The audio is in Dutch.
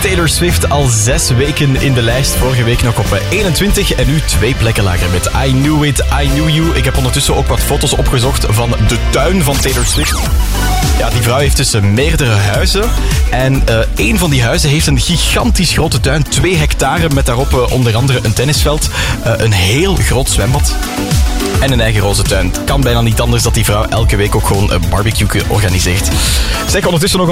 Taylor Swift al 6 weken in de lijst. Vorige week nog op 21 en nu 2 plekken lager met I Knew It, I Knew You. Ik heb ondertussen ook wat foto's opgezocht van de tuin van Taylor Swift. Ja, die vrouw heeft dus meerdere huizen. En één van die huizen heeft een gigantisch grote tuin. 2 hectare met daarop onder andere een tennisveld. Een heel groot zwembad. En een eigen roze tuin. Het kan bijna niet anders dat die vrouw elke week ook gewoon een barbecue organiseert. Zeg, ondertussen nog een